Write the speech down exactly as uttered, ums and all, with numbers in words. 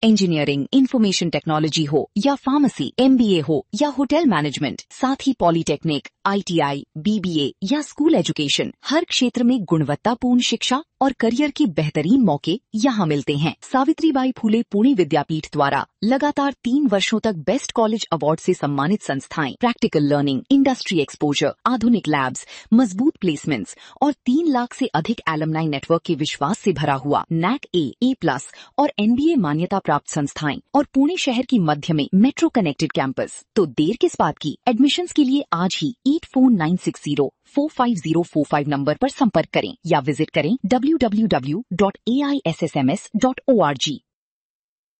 Engineering, information technology हो या pharmacy, MBA हो या होटल मैनेजमेंट, साथ ही पॉलिटेक्निक, आईटीआई, बीबीए या स्कूल एजुकेशन, हर क्षेत्र में गुणवत्तापूर्ण शिक्षा और करियर के बेहतरीन मौके यहाँ मिलते हैं। सावित्रीबाई फुले पुणे विद्यापीठ द्वारा लगातार तीन वर्षों तक बेस्ट कॉलेज अवार्ड से सम्मानित संस्थाएं, प्रैक्टिकल लर्निंग, इंडस्ट्री एक्सपोजर, आधुनिक लैब्स, मजबूत प्लेसमेंट्स और तीन लाख से अधिक एलुमनाई नेटवर्क के विश्वास से भरा हुआ नैक ए, ए प्लस और एनबीए मान्यता प्राप्त संस्थाएं और पुणे शहर की मध्य में मेट्रो कनेक्टेड कैंपस। तो देर किस बात की, एडमिशन्स के लिए आज ही eight four nine six zero four five zero four five number पर संपर्क करें या विजिट करें W W W dot A I S S M S dot O R G.